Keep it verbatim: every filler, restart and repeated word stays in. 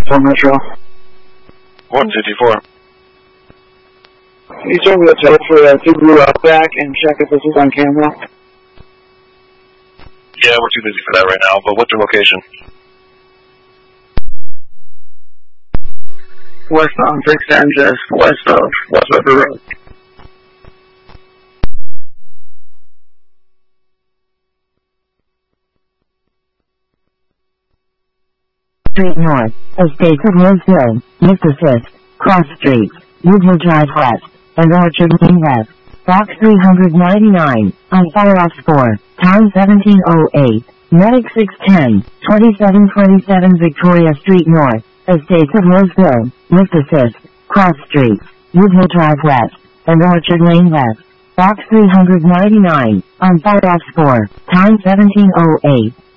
fifty-four Metro. one fifty-four. You told me to tell for uh, Subaru out back and check if this is on camera. Yeah, we're too busy for that right now, but what's your location? Westbound six ten, just west of West River Road. Street North, Estates of Roseville, Mississippi, Cross Streets, Woodhill Drive West, and Orchard Lane West. Box three ninety-nine, on Fireoff four, Town seventeen oh eight, Medic six ten, twenty-seven twenty-seven Victoria Street North, Estates of Roseville, Mississippi, Cross Streets, Woodhill Drive West, and Orchard Lane West. Box three ninety-nine, on Fireoff four, Town seventeen oh eight.